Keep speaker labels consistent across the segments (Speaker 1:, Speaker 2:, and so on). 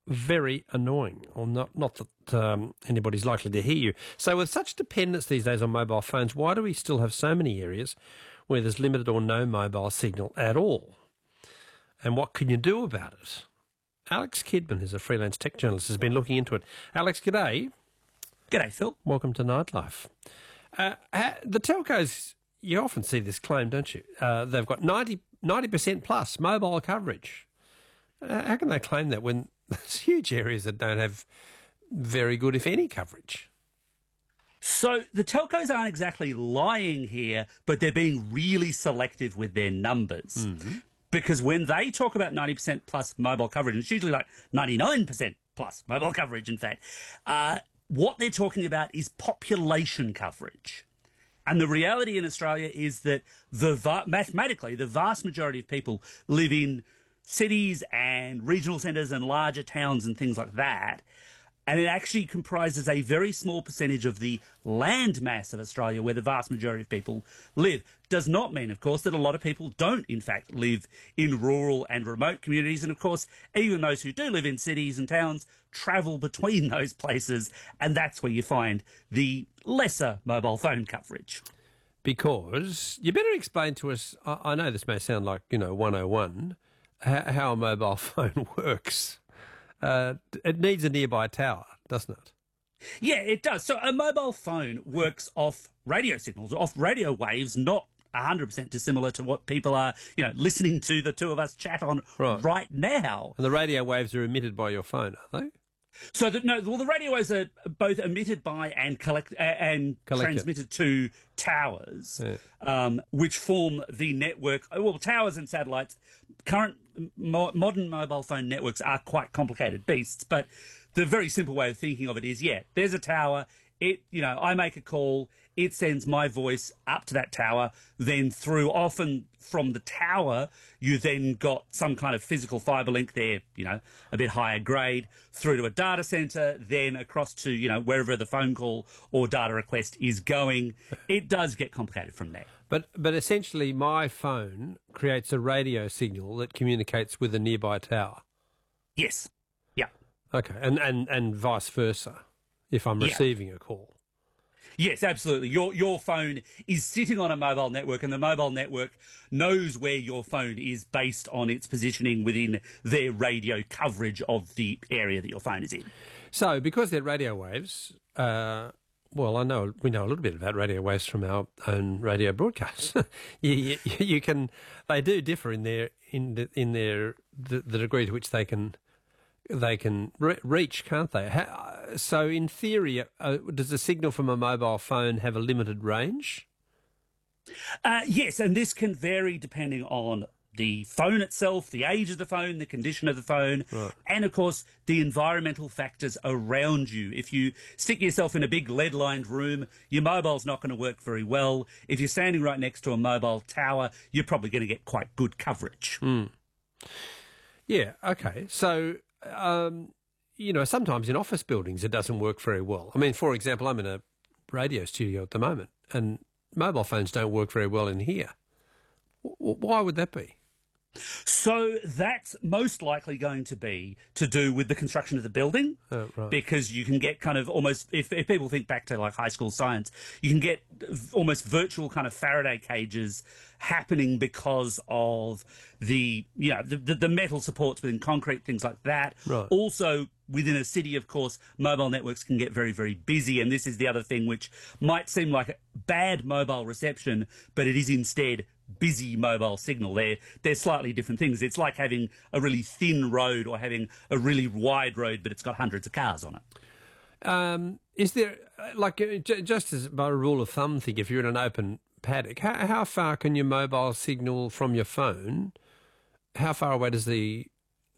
Speaker 1: very annoying, or not that anybody's likely to hear you. So with such dependence these days on mobile phones, why do we still have so many areas where there's limited or no mobile signal at all? And what can you do about it? Alex Kidman, who's a freelance tech journalist, has been looking into it. Alex, g'day.
Speaker 2: G'day, Phil.
Speaker 1: Welcome to Nightlife. The telcos, you often see this claim, don't you? They've got 90% plus mobile coverage. How can they claim that when there's huge areas that don't have very good, if any, coverage?
Speaker 2: So the telcos aren't exactly lying here, but they're being really selective with their numbers. Mm-hmm. Because when they talk about 90% plus mobile coverage, it's usually like 99% plus mobile coverage, in fact, what they're talking about is population coverage. And the reality in Australia is that mathematically, the vast majority of people live in cities and regional centres and larger towns and things like that. And it actually comprises a very small percentage of the land mass of Australia where the vast majority of people live. Does not mean, of course, that a lot of people don't, in fact, live in rural and remote communities. And, of course, even those who do live in cities and towns travel between those places. And that's where you find the lesser mobile phone coverage.
Speaker 1: Because you better explain to us, I know this may sound like, 101, how a mobile phone works. It needs a nearby tower, doesn't it?
Speaker 2: Yeah, it does. So a mobile phone works off radio signals, off radio waves, not 100% dissimilar to what people are, listening to the two of us chat on right now.
Speaker 1: And the radio waves are emitted by your phone, are they?
Speaker 2: So the radio waves are both emitted by and transmitted to towers, which form the network. Well, towers and satellites. Current modern mobile phone networks are quite complicated beasts, but the very simple way of thinking of it is, there's a tower. I make a call. It sends my voice up to that tower. Then often from the tower, you then got some kind of physical fibre link there, a bit higher grade, through to a data centre, then across to, wherever the phone call or data request is going. It does get complicated from there.
Speaker 1: But essentially my phone creates a radio signal that communicates with a nearby tower.
Speaker 2: Yes. Yeah.
Speaker 1: Okay. And vice versa, if I'm receiving a call.
Speaker 2: Yes, absolutely. Your phone is sitting on a mobile network, and the mobile network knows where your phone is based on its positioning within their radio coverage of the area that your phone is in.
Speaker 1: So, because they're radio waves, we know a little bit about radio waves from our own radio broadcasts. you can, they do differ in the degree to which they can reach, can't they? So in theory, does the signal from a mobile phone have a limited range?
Speaker 2: Yes, and this can vary depending on the phone itself, the age of the phone, the condition of the phone, and, of course, the environmental factors around you. If you stick yourself in a big lead-lined room, your mobile's not going to work very well. If you're standing right next to a mobile tower, you're probably going to get quite good coverage.
Speaker 1: Mm. Yeah, okay. So sometimes in office buildings it doesn't work very well. I mean, for example, I'm in a radio studio at the moment and mobile phones don't work very well in here. Why would that be?
Speaker 2: So that's most likely going to be to do with the construction of the building, because you can get kind of almost, if people think back to like high school science, you can get almost virtual kind of Faraday cages happening because of the metal supports within concrete, things like that.
Speaker 1: Right.
Speaker 2: Also, within a city, of course, mobile networks can get very, very busy, and this is the other thing which might seem like a bad mobile reception, but it is instead busy mobile signal. They're slightly different things. It's like having a really thin road or having a really wide road, but it's got hundreds of cars on it.
Speaker 1: Is there, just as by a rule of thumb thing, if you're in an open paddock, how far can your mobile signal from your phone, how far away does the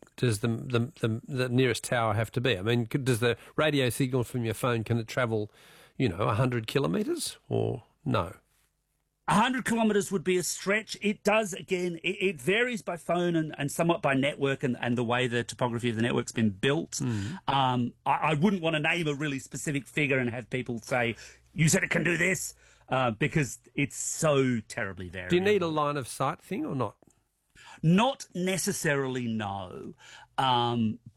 Speaker 1: nearest tower have to be? I mean, does the radio signal from your phone, can it travel, 100 kilometres or no?
Speaker 2: 100 kilometres would be a stretch. It does, again, it varies by phone and somewhat by network and the way the topography of the network's been built. Mm. I wouldn't want to name a really specific figure and have people say, you said it can do this, because it's so terribly variable.
Speaker 1: Do you need a line of sight thing or not?
Speaker 2: Not necessarily, no.